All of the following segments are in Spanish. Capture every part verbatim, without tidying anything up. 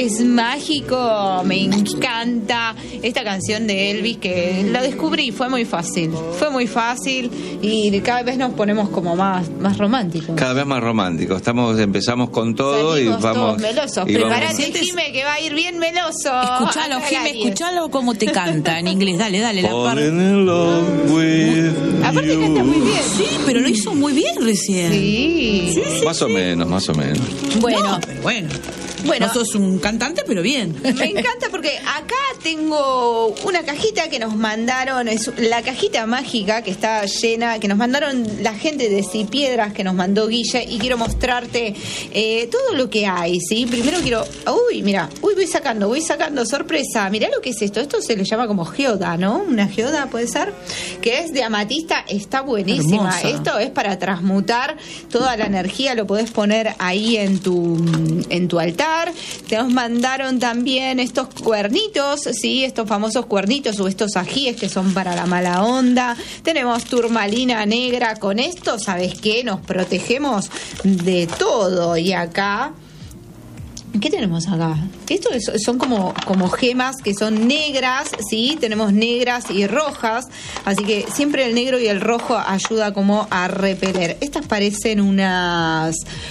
es mágico. Me encanta esta canción de Elvis, que la descubrí, fue muy fácil. Fue muy fácil y cada vez nos ponemos como más, más románticos. Cada vez más románticos. Estamos, empezamos con todo. Salimos y vamos. Todos melosos. Y Prepárate, vamos. Jime, que va a ir bien meloso. Escuchalo, Jime, escuchalo como te canta en inglés. Dale, dale, la parte. Aparte canta muy bien. Sí, pero lo hizo muy bien recién. Sí. sí, sí más sí. o menos, más o menos. Bueno, no, pero bueno. Bueno, no sos un cantante, pero bien. Me encanta porque acá tengo una cajita que nos mandaron, es la cajita mágica que está llena, que nos mandaron la gente de Cipiedras, que nos mandó Guille, y quiero mostrarte eh, todo lo que hay, ¿sí? Primero quiero, uy, mira, uy, voy sacando, voy sacando, sorpresa, mirá lo que es esto, esto se le llama como geoda, ¿no? Una geoda puede ser, que es de amatista, está buenísima. Hermosa. Esto es para transmutar toda la energía, lo podés poner ahí en tu, en tu altar. Te nos mandaron también estos cuernitos, sí, estos famosos cuernitos o estos ajíes que son para la mala onda. Tenemos turmalina negra. Con esto, ¿sabes qué? Nos protegemos de todo. Y acá, ¿qué tenemos acá? Estos son como, como gemas que son negras, ¿sí? Tenemos negras y rojas, así que siempre el negro y el rojo ayuda como a repeler. Estas parecen unas,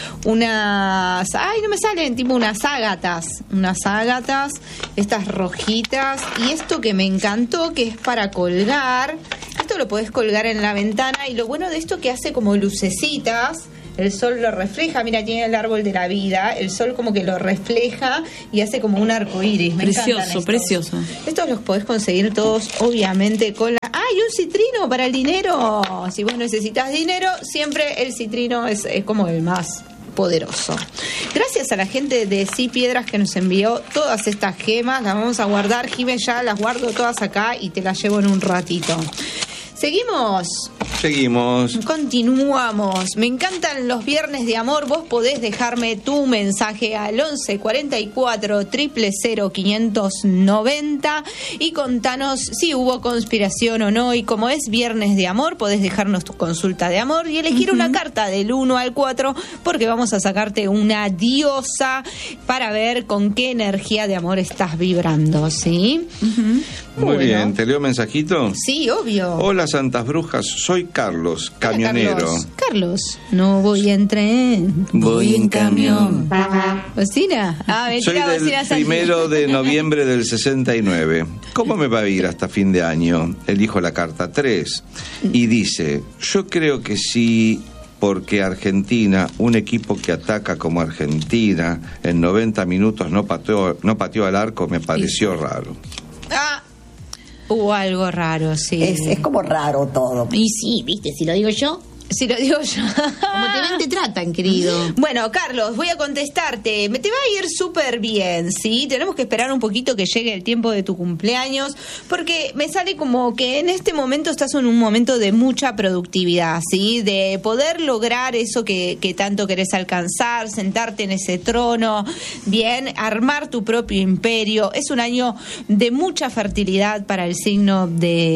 unas, ay, no me salen, tipo unas ágatas, unas ágatas, estas rojitas, y esto que me encantó, que es para colgar, esto lo podés colgar en la ventana, y lo bueno de esto que hace como lucecitas. El sol lo refleja, mira, tiene el árbol de la vida, el sol como que lo refleja y hace como un arco iris. Me precioso, precioso. Estos los podés conseguir todos, obviamente, con la... ¡Ay, un citrino para el dinero! Si vos necesitas dinero, siempre el citrino es, es como el más poderoso. Gracias a la gente de Cipiedras que nos envió todas estas gemas, las vamos a guardar. Jimé, ya las guardo todas acá y te las llevo en un ratito. ¿Seguimos? Seguimos. Continuamos. Me encantan los viernes de amor. Vos podés dejarme tu mensaje al once cuarenta y cuatro, cero cero cero, quinientos noventa y contanos si hubo conspiración o no. Y como es viernes de amor, podés dejarnos tu consulta de amor y elegir uh-huh. una carta del uno al cuatro, porque vamos a sacarte una diosa para ver con qué energía de amor estás vibrando, ¿sí? Uh-huh. Muy bueno. Bien. ¿Te leo mensajito? Sí, obvio. Hola, Santas Brujas. Soy Carlos, camionero. Carlos. Carlos, no voy en tren, voy en camión. ¿Bocina? Ah, Soy del primero de noviembre del sesenta y nueve. ¿Cómo me va a ir hasta fin de año? Elijo la carta tres. Y dice, yo creo que sí, porque Argentina, un equipo que ataca como Argentina, en noventa minutos no pateó, no pateó al arco, me pareció sí. raro. Ah. Hubo algo raro, sí. Es, es como raro todo. Y sí, viste, si lo digo yo. Si lo digo yo. Como te ven, te tratan, querido. Bueno, Carlos, voy a contestarte. Me te va a ir súper bien, ¿sí? Tenemos que esperar un poquito que llegue el tiempo de tu cumpleaños, porque me sale como que en este momento estás en un momento de mucha productividad, ¿sí? De poder lograr eso que, que tanto querés alcanzar, sentarte en ese trono, bien, armar tu propio imperio. Es un año de mucha fertilidad para el signo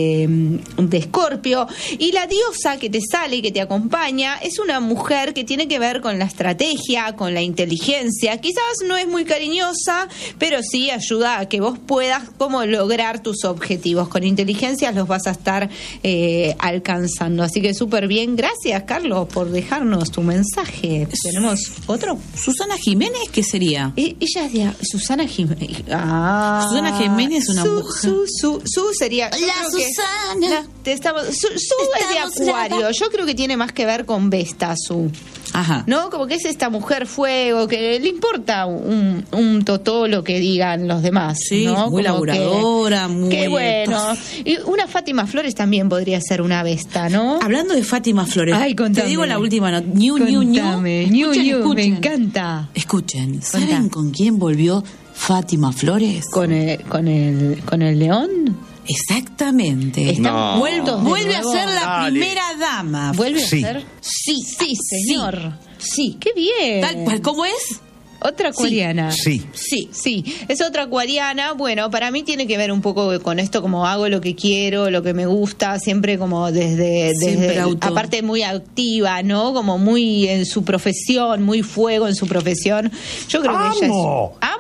de, de Escorpio. Y la diosa que te sale, que te acompaña, es una mujer que tiene que ver con la estrategia, con la inteligencia. Quizás no es muy cariñosa, pero sí ayuda a que vos puedas como lograr tus objetivos. Con inteligencia los vas a estar eh, alcanzando. Así que súper bien. Gracias, Carlos, por dejarnos tu mensaje. ¿Tenemos otro? Susana Jiménez, ¿qué sería? E- ella es de Susana Jiménez. Ah, Susana Jiménez es una su, mujer. Su, su, su sería. Hola, Susana. Que, te estamos, su, su Estamos es de Acuario. grabando. Yo creo que tiene más que ver con Vesta, su. Ajá. ¿No? Como que es esta mujer fuego, que le importa un, un totó lo que digan los demás. Sí, ¿no? muy Como laburadora, que, muy... Qué bueno. Y una Fátima Flores también podría ser una Vesta, ¿no? Hablando de Fátima Flores, Ay, contame. te digo la última nota. Ñu, ñu, ñu. Contame. Ñu, Escuchen, ñu, escuchen. me encanta. Escuchen, ¿saben Contá. con quién volvió Fátima Flores? ¿Con el, con el, con el león? Exactamente. ¿Están No. vueltos de Vuelve nuevo? a ser la Dale. primera dama. ¿Vuelve Sí. a ser? Sí, Sí, señor. Sí. Qué bien. Tal cual, ¿cómo es? Otra acuariana. Sí. Sí. Sí, es otra acuariana. Bueno, para mí tiene que ver un poco con esto, como hago lo que quiero, lo que me gusta, siempre como desde, Siempre desde auto. aparte muy activa, ¿no? Como muy en su profesión, muy fuego en su profesión. Yo creo que ella es... ¡Amo! Amo,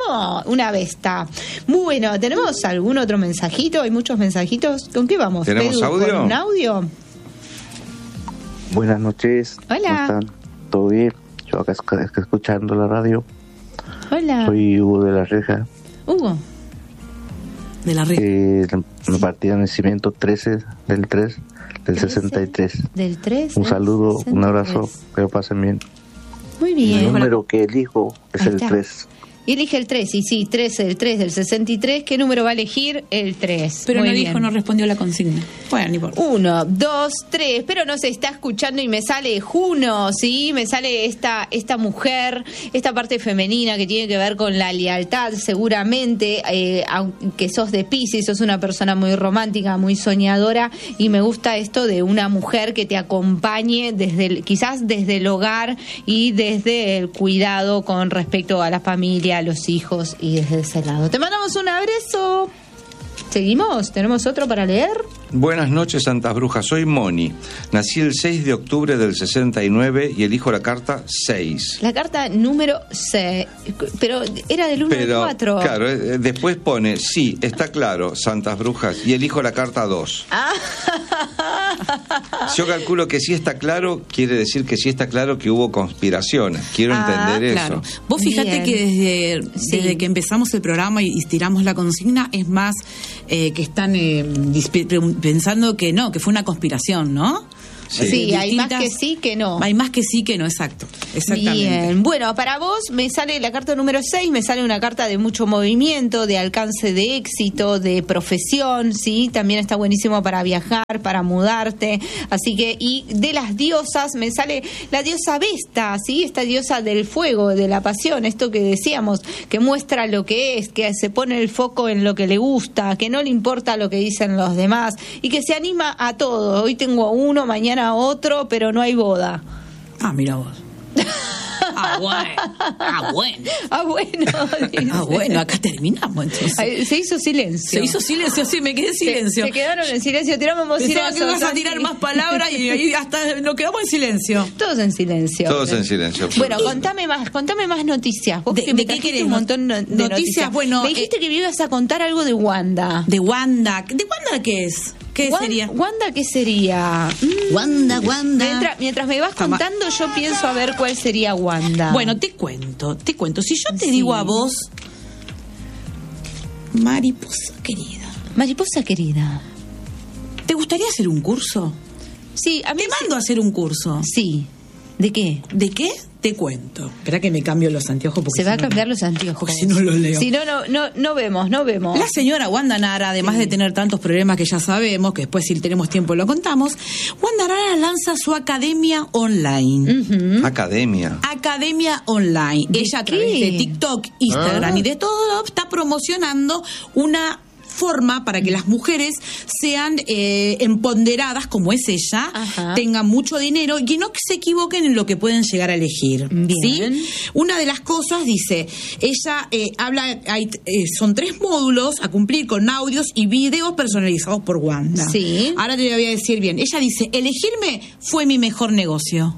No, una besta. Bueno, ¿tenemos algún otro mensajito? Hay muchos mensajitos. ¿Con qué vamos? ¿Tenemos Edu, audio? ¿con un audio? Buenas noches. Hola. ¿Cómo están? ¿Todo bien? Yo acá esc- escuchando la radio. Hola. Soy Hugo de la Reja. Hugo. De la red. Eh, me partí de nacimiento trece del tres del sesenta y tres. Del tres. Un saludo, un abrazo, que lo pasen bien. Muy El bien. número que elijo es Ahí el está. tres. Y elige el tres, y sí, tres, el tres del sesenta y tres. ¿Qué número va a elegir? El tres. Pero Muy no bien. dijo, no respondió la consigna. Bueno, ni importa. Uno, dos, tres, pero no se está escuchando y me sale Juno, ¿sí? Me sale esta, esta mujer, esta parte femenina que tiene que ver con la lealtad, seguramente, eh, aunque sos de Piscis, sos una persona muy romántica, muy soñadora, y me gusta esto de una mujer que te acompañe desde el, quizás desde el hogar y desde el cuidado con respecto a la familia, a los hijos y desde ese lado. Te mandamos un abrazo. ¿Seguimos? ¿Tenemos otro para leer? Buenas noches, Santas Brujas. Soy Moni. Nací el seis de octubre del sesenta y nueve y elijo la carta seis. La carta número seis, pero era del uno al Pero, cuatro. claro, eh, después pone, sí, está claro, Santas Brujas, y elijo la carta dos. Ah. Yo calculo que sí está claro, quiere decir que sí está claro que hubo conspiraciones. Quiero Ah, entender Claro. eso. Vos fíjate Bien. que desde, Sí. desde que empezamos el programa y, y tiramos la consigna, es más eh, que están eh, dispe- pensando que no, que fue una conspiración, ¿no? Sí. Sí, hay más Distintas- que sí que no. Hay más que sí que no, exacto. Exactamente. Bien, bueno, para vos me sale la carta número seis, me sale una carta de mucho movimiento, de alcance de éxito, de profesión, ¿sí? También está buenísimo para viajar, para mudarte, así que, y de las diosas me sale la diosa Vesta, ¿sí? Esta diosa del fuego, de la pasión, esto que decíamos, que muestra lo que es, que se pone el foco en lo que le gusta, que no le importa lo que dicen los demás y que se anima a todo. Hoy tengo uno, mañana otro, pero no hay boda. Ah, mira vos. Ah, bueno. Ah, bueno. Ah, bueno. dice. Ah, bueno, acá terminamos entonces. Ay, se hizo silencio. Se hizo silencio, sí, me quedé en Se- silencio. Se, quedaron en silencio, tiramos Pensaba que ibas a Santi. tirar más palabras y ahí hasta nos quedamos en silencio. Todos en silencio. Todos en silencio. Bueno, contame más, contame más noticias. Vos ¿De- que me de qué trajiste querés? un montón de noticias. Noticias, bueno, me dijiste eh, que me ibas a contar algo de Wanda. De Wanda. ¿De Wanda qué es? ¿Qué Wan- sería? ¿Wanda qué sería? Mm, Wanda, Wanda. Mientras, mientras me vas Tama- contando, yo pienso a ver cuál sería Wanda. Bueno, te cuento, te cuento. Si yo te Sí. digo a vos, mariposa querida, Mariposa querida. ¿te gustaría hacer un curso? Sí, a mí Te mando a hacer un curso. sí. ¿De qué? ¿De qué? Te cuento. Espera que me cambio los anteojos porque Se va a si no- cambiar los anteojos. porque si no los leo. Si no, no, no, no vemos, no vemos. La señora Wanda Nara, además de tener tantos problemas que ya sabemos, que después si tenemos tiempo lo contamos, Wanda Nara lanza su academia online. Ujú. Academia. Academia online. ¿De Ella a qué? través de TikTok, Instagram Ah. y de todo está promocionando una forma para que las mujeres sean eh, empoderadas como es ella, Ajá. tengan mucho dinero y que no se equivoquen en lo que pueden llegar a elegir. Bien. ¿Sí? Una de las cosas, dice, ella eh, habla, hay, eh, son tres módulos a cumplir con audios y videos personalizados por Wanda. Sí. Ahora te lo voy a decir bien. Ella dice, elegirme fue mi mejor negocio.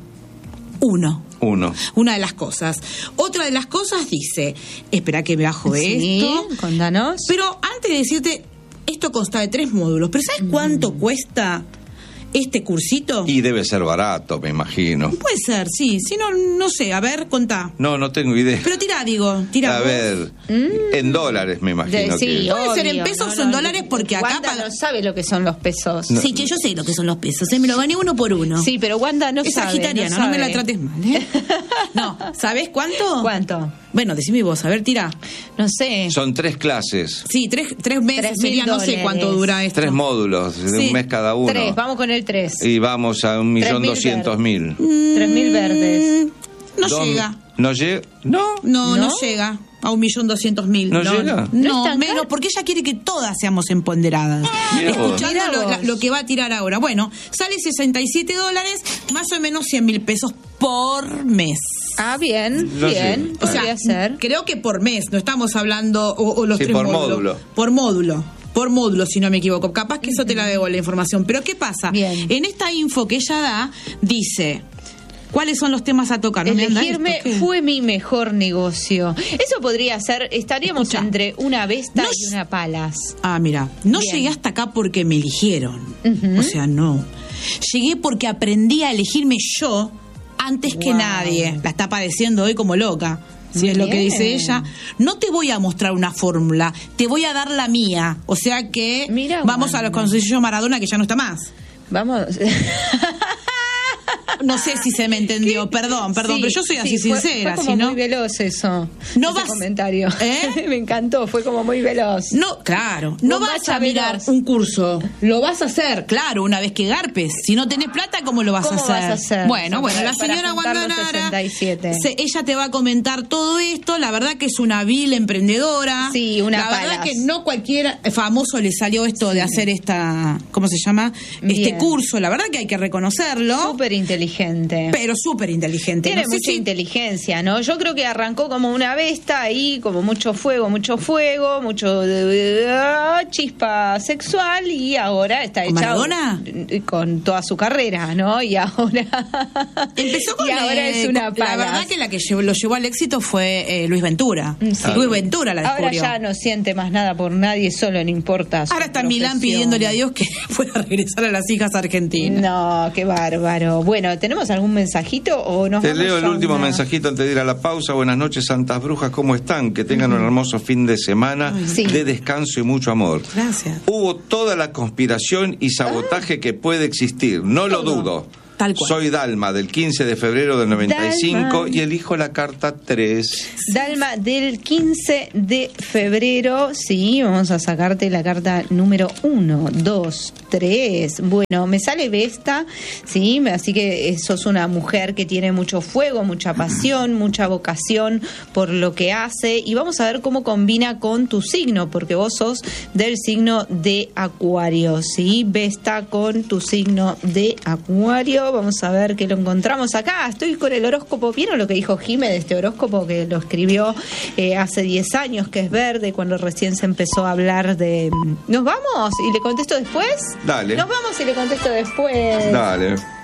Uno. Uno. Una de las cosas. Otra de las cosas dice, espera que me bajo Sí, esto. contanos. Pero antes de decirte, esto consta de tres módulos. ¿Pero sabes cuánto cuesta este cursito? Y debe ser barato, me imagino. Puede ser, sí. Si no, no sé. A ver, contá. No, no tengo idea. Pero tira, digo, tira. A vos. ver, en dólares me imagino De- sí, que... Puede ser en obvio. pesos o en dólares, porque acá Wanda paga- no sabe lo que son los pesos. Sí, que yo sé lo que son los pesos. ¿eh? Me lo gané uno por uno. Sí, pero Wanda no es sabe. sagitariana, no, me la trates mal, ¿eh? No, ¿sabés cuánto? ¿Cuánto? Bueno, decime vos, a ver, tira. No sé. Son tres clases, Sí, tres, tres meses Tres mil sería, no sé dólares. cuánto dura esto. tres módulos, de Sí, un mes cada uno. Tres, vamos con el tres. Y vamos a un millón doscientos mil. Tres mil verdes. No Dos- llega. ¿No llega? No. No, no, ¿No? llega a un millón doscientos mil. ¿No llega? ¿No No, es tan menos, caro? porque ella quiere que todas seamos empoderadas. Mira vos. Escuchando Mira lo, vos. la- lo que va a tirar ahora. Bueno, sale sesenta y siete dólares, más o menos cien mil pesos por mes. Ah, bien, No sé. bien. O sea, Podría ser. creo que por mes, no estamos hablando, o, o los Sí, tres por módulos. módulo. Por módulo. Por módulo, si no me equivoco. Capaz que eso te la debo la información. Pero ¿qué pasa? Bien. En esta info que ella da, dice, ¿Cuáles son los temas a tocar? ¿No me anda Elegirme esto? ¿Qué? fue mi mejor negocio. Eso podría ser, estaríamos Escucha. entre una Vesta No y s- una Palas. Ah, mira, no Bien. llegué hasta acá porque me eligieron. Ujú. O sea, no. Llegué porque aprendí a elegirme yo antes que Wow. nadie. La está padeciendo hoy como loca. Si es lo que Bien. dice ella. No te voy a mostrar una fórmula, te voy a dar la mía. O sea que Mira, vamos a Wanda. los consejos Maradona, que ya no está más. Vamos. No sé si se me entendió, perdón, perdón, Sí, pero yo soy así sí, fue- sincera, fue si como no. muy veloz eso. No ese vas- comentario. ¿Eh? Me encantó, fue como muy veloz. No, claro, no vas Bombacha a mirar veloz. un curso, lo vas a hacer, claro, una vez que garpes. Si no tenés plata, ¿cómo lo vas, ¿Cómo a, hacer? vas a hacer? Bueno, O sea, bueno, para- la para señora juntar Wanda los Nara, sesenta y siete. se- ella te va a comentar todo esto. La verdad que es una vil emprendedora. Sí, una La verdad Palas. que no cualquier famoso le salió esto de hacer esta, ¿cómo se llama? Este Bien. curso. La verdad que hay que reconocerlo. Súper inteligente. Pero súper inteligente. Tiene No sé mucha si- inteligencia, ¿no? Yo creo que arrancó como una Vesta ahí, como mucho fuego, mucho fuego, mucho eh, chispa sexual y ahora está ¿Con hecha Maradona? con toda su carrera, ¿no? Y ahora Empezó con y ahora eh, es una con- Palas. La verdad que la que llevó- lo llevó al éxito fue eh, Luis Ventura. Sí. Luis Ventura la Ahora descubrió. ya no siente más nada por nadie, solo le importa su Ahora está Milán profesión. pidiéndole a Dios que pueda regresar a las hijas argentinas. No, qué bárbaro. Bueno, ¿tenemos algún mensajito o nos Te vamos leo el a último una- mensajito antes de ir a la pausa. Buenas noches, Santas Brujas, ¿cómo están? Que tengan un hermoso fin de semana Sí. de descanso y mucho amor. Gracias. Hubo toda la conspiración y sabotaje que puede existir, no lo Todo. dudo. Tal cual. Soy Dalma, del quince de febrero del noventa y cinco, Dalma. y elijo la carta tres. Dalma, del quince de febrero, sí, vamos a sacarte la carta número uno, dos, tres. Bueno, me sale Vesta, sí, así que eh, sos una mujer que tiene mucho fuego, mucha pasión, mucha vocación por lo que hace, y vamos a ver cómo combina con tu signo, porque vos sos del signo de Acuario, sí, Vesta con tu signo de Acuario. Vamos a ver qué lo encontramos acá. Estoy con el horóscopo. ¿Vieron lo que dijo Jime de este horóscopo que lo escribió eh, hace diez años, que es verde, cuando recién se empezó a hablar de... ¿Nos vamos? ¿Y le contesto después? Dale. Nos vamos y le contesto después. Dale.